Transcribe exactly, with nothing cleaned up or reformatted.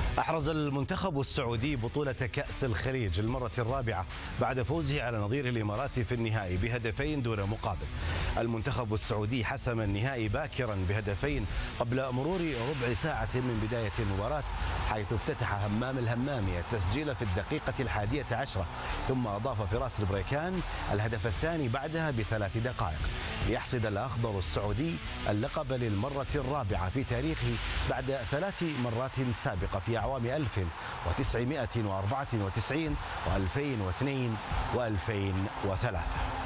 أحرز المنتخب السعودي بطولة كأس الخليج للمرة الرابعة بعد فوزه على نظير الإمارات في النهائي بهدفين دون مقابل. المنتخب السعودي حسم النهائي باكرا بهدفين قبل مرور ربع ساعة من بداية المباراة، حيث افتتح همام الهمامي التسجيل في الدقيقة الحادية عشرة، ثم أضاف فراس البريكان الهدف الثاني بعدها بثلاث دقائق ليحصد الأخضر السعودي اللقب للمرة الرابعة في تاريخه بعد ثلاث مرات سابقة في أعوام ألف وتسعمائة وأربعة وتسعين وألفين واثنين وألفين وثلاثة.